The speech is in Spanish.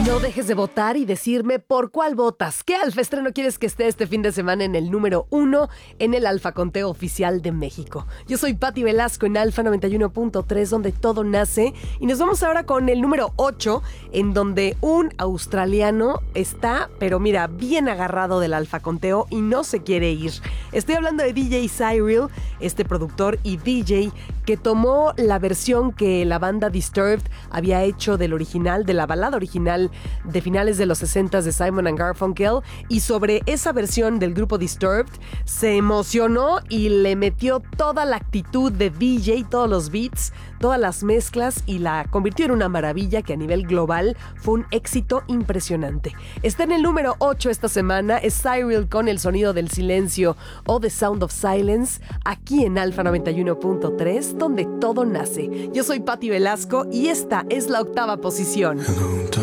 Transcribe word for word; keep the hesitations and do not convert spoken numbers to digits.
No dejes de votar y decirme por cuál votas. ¿Qué alfa estreno quieres que esté este fin de semana en el número uno en el Alfa Conteo Oficial de México? Yo soy Pati Velasco en Alfa noventa y uno punto tres, donde todo nace. Y nos vamos ahora con el número ocho, en donde un australiano está, pero mira, bien agarrado del Alfa Conteo y no se quiere ir. Estoy hablando de D J Cyril, este productor y D J que tomó la versión que la banda Disturbed había hecho del original, de la balada original de finales de los sesentas de Simon and Garfunkel, y sobre esa versión del grupo Disturbed se emocionó y le metió toda la actitud de D J, todos los beats, todas las mezclas, y la convirtió en una maravilla que a nivel global fue un éxito impresionante. Está en el número ocho esta semana, es Cyril con El Sonido del Silencio o The Sound of Silence, aquí en Alfa noventa y uno punto tres, donde todo nace. Yo soy Pati Velasco y esta es la octava posición. Hello,